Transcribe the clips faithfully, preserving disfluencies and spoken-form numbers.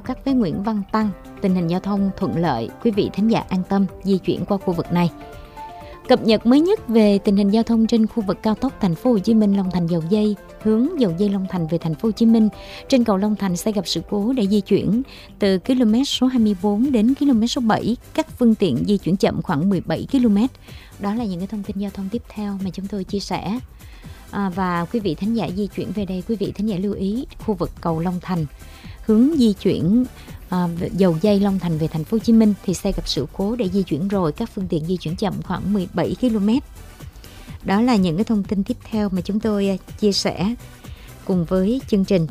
cắt với Nguyễn Văn Tăng, tình hình giao thông thuận lợi, quý vị thính giả an tâm di chuyển qua khu vực này. Cập nhật mới nhất về tình hình giao thông trên khu vực cao tốc Thành phố Hồ Chí Minh Long Thành Dầu Giây, hướng Dầu Giây Long Thành về Thành phố Hồ Chí Minh, trên cầu Long Thành sẽ gặp sự cố để di chuyển từ km số hai mươi bốn đến km số bảy, các phương tiện di chuyển chậm khoảng mười bảy ki lô mét. Đó là những cái thông tin giao thông tiếp theo mà chúng tôi chia sẻ. À, và quý vị thính giả di chuyển về đây, quý vị thính giả lưu ý khu vực cầu Long Thành, hướng di chuyển À, Dầu Giây Long Thành về Thành phố Hồ Chí Minh thì sẽ gặp sự cố để di chuyển rồi, các phương tiện di chuyển chậm khoảng mười bảy ki lô mét. Đó là những cái thông tin tiếp theo mà chúng tôi chia sẻ cùng với chương trình.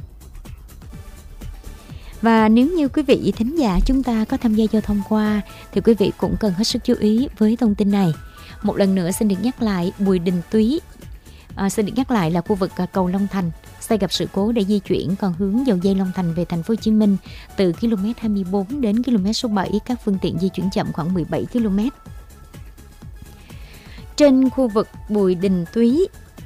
Và nếu như quý vị thính giả chúng ta có tham gia giao thông qua thì quý vị cũng cần hết sức chú ý với thông tin này. Một lần nữa xin được nhắc lại, Bùi Đình Túy à, xin được nhắc lại là khu vực cầu Long Thành sẽ gặp sự cố để di chuyển, còn hướng Dầu Giây Long Thành về Thành phố Hồ Chí Minh từ km hai mươi bốn đến km số bảy, các phương tiện di chuyển chậm khoảng mười bảy ki lô mét. Trên khu vực Bùi Đình Túy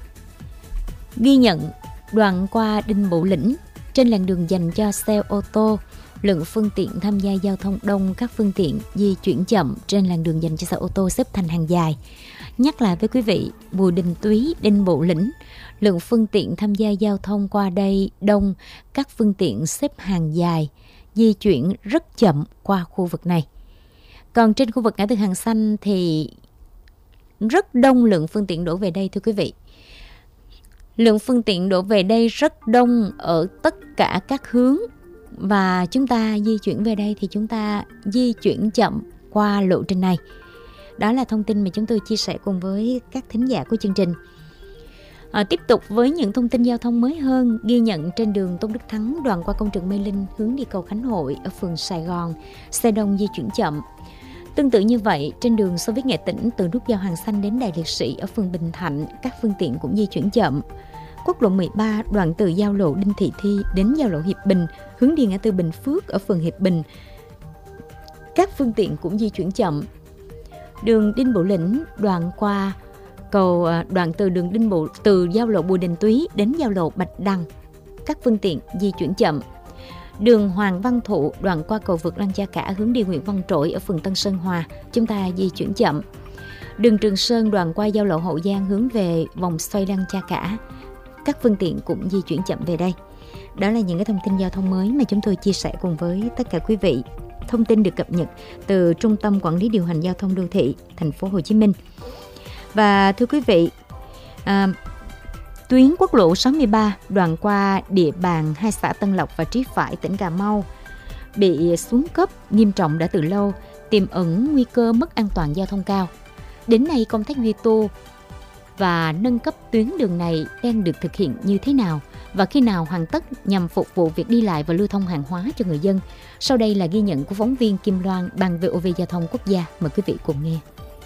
ghi nhận đoạn qua Đinh Bộ Lĩnh, trên làn đường dành cho xe ô tô, lượng phương tiện tham gia giao thông đông, các phương tiện di chuyển chậm trên làn đường dành cho xe ô tô xếp thành hàng dài. Nhắc lại với quý vị, Bùi Đình Túy, Đinh Bộ Lĩnh, lượng phương tiện tham gia giao thông qua đây đông, các phương tiện xếp hàng dài, di chuyển rất chậm qua khu vực này. Còn trên khu vực ngã tư Hàng Xanh thì rất đông lượng phương tiện đổ về đây thưa quý vị. Lượng phương tiện đổ về đây rất đông ở tất cả các hướng, và chúng ta di chuyển về đây thì chúng ta di chuyển chậm qua lộ trình này. Đó là thông tin mà chúng tôi chia sẻ cùng với các thính giả của chương trình. À, tiếp tục với những thông tin giao thông mới hơn, ghi nhận trên đường Tôn Đức Thắng, đoạn qua công trường Mê Linh hướng đi cầu Khánh Hội ở phường Sài Gòn, xe đông di chuyển chậm. Tương tự như vậy, trên đường Xô Viết Nghệ Tĩnh từ nút giao Hàng Xanh đến Đài Liệt Sĩ ở phường Bình Thạnh, các phương tiện cũng di chuyển chậm. Quốc lộ mười ba đoạn từ giao lộ Đinh Thị Thi đến giao lộ Hiệp Bình hướng đi ngã tư Bình Phước ở phường Hiệp Bình, các phương tiện cũng di chuyển chậm. Đường Đinh Bộ Lĩnh đoạn qua cầu đoạn từ đường Đinh Bộ từ giao lộ Bùi Đình Túy đến giao lộ Bạch Đằng, các phương tiện di chuyển chậm. Đường Hoàng Văn Thụ đoạn qua cầu vượt Lăng Cha Cả hướng đi Nguyễn Văn Trỗi ở phường Tân Sơn Hòa, chúng ta di chuyển chậm. Đường Trường Sơn đoạn qua giao lộ Hậu Giang hướng về vòng xoay Lăng Cha Cả, các phương tiện cũng di chuyển chậm về đây. Đó là những cái thông tin giao thông mới mà chúng tôi chia sẻ cùng với tất cả quý vị. Thông tin được cập nhật từ Trung tâm Quản lý Điều hành Giao thông Đô thị Thành phố Hồ Chí Minh. Và thưa quý vị, à, tuyến quốc lộ sáu mươi ba đoạn qua địa bàn hai xã Tân Lộc và Trí Phải, tỉnh Cà Mau bị xuống cấp nghiêm trọng đã từ lâu, tiềm ẩn nguy cơ mất an toàn giao thông cao. Đến nay, công tác duy tu và nâng cấp tuyến đường này đang được thực hiện như thế nào và khi nào hoàn tất nhằm phục vụ việc đi lại và lưu thông hàng hóa cho người dân? Sau đây là ghi nhận của phóng viên Kim Loan, Ban vê o vê Giao thông Quốc gia. Mời quý vị cùng nghe.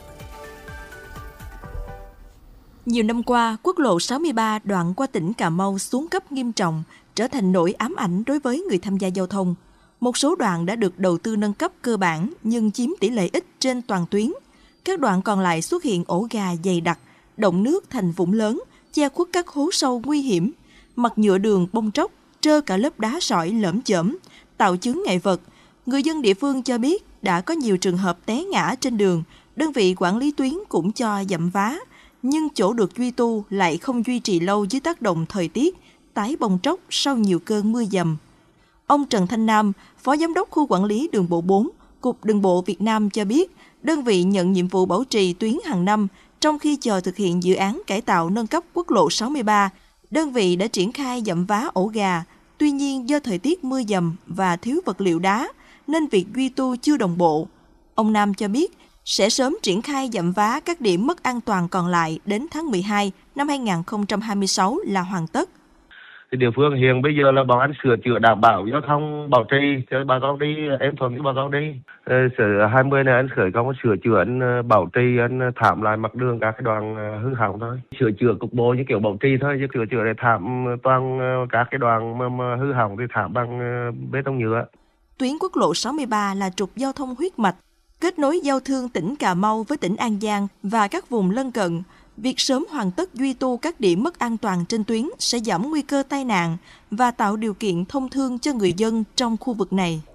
Nhiều năm qua, quốc lộ sáu mươi ba đoạn qua tỉnh Cà Mau xuống cấp nghiêm trọng, trở thành nỗi ám ảnh đối với người tham gia giao thông. Một số đoạn đã được đầu tư nâng cấp cơ bản nhưng chiếm tỷ lệ ít trên toàn tuyến. Các đoạn còn lại xuất hiện ổ gà dày đặc, động nước thành vũng lớn, che khuất các hố sâu nguy hiểm. Mặt nhựa đường bong tróc, trơ cả lớp đá sỏi lởm chởm, tạo chướng ngại vật. Người dân địa phương cho biết đã có nhiều trường hợp té ngã trên đường, đơn vị quản lý tuyến cũng cho dặm vá. Nhưng chỗ được duy tu lại không duy trì lâu dưới tác động thời tiết, tái bong tróc sau nhiều cơn mưa dầm. Ông Trần Thanh Nam, Phó Giám đốc Khu Quản lý Đường bộ bốn, Cục Đường bộ Việt Nam cho biết, đơn vị nhận nhiệm vụ bảo trì tuyến hàng năm. Trong khi chờ thực hiện dự án cải tạo nâng cấp quốc lộ sáu mươi ba, đơn vị đã triển khai dặm vá ổ gà. Tuy nhiên, do thời tiết mưa dầm và thiếu vật liệu đá, nên việc duy tu chưa đồng bộ. Ông Nam cho biết, sẽ sớm triển khai dặm vá các điểm mất an toàn còn lại đến tháng mười hai năm hai nghìn không trăm hai mươi sáu là hoàn tất. Thì địa phương hiện bây giờ là bọn anh sửa chữa đảm bảo giao thông bảo trì cho bà con đi, em thuận cho bà con đi. Sở hai mươi này anh khởi công sửa chữa, anh bảo trì, anh thảm lại mặt đường các cái đoạn hư hỏng thôi. Sửa chữa cục bộ như kiểu bảo trì thôi, chứ sửa chữa để thảm toàn các cái đoạn mà, mà hư hỏng thì thảm bằng bê tông nhựa. Tuyến quốc lộ sáu mươi ba là trục giao thông huyết mạch, kết nối giao thương tỉnh Cà Mau với tỉnh An Giang và các vùng lân cận. Việc sớm hoàn tất duy tu các điểm mất an toàn trên tuyến sẽ giảm nguy cơ tai nạn và tạo điều kiện thông thương cho người dân trong khu vực này.